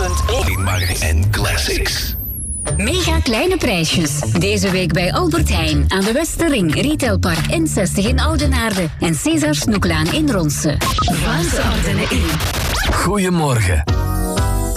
En classics. Mega kleine prijsjes. Deze week bij Albert Heijn aan de Westerring, Retailpark N60 in Oudenaarde en César Snoeklaan in Ronse. Vlaamse Antenne 1. Goedemorgen.